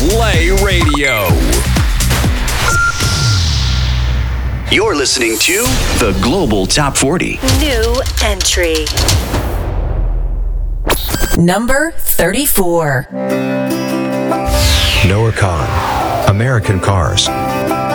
Play Radio. You're listening to the Global Top 40. New entry. Number 34. Noah Kahan, American Cars.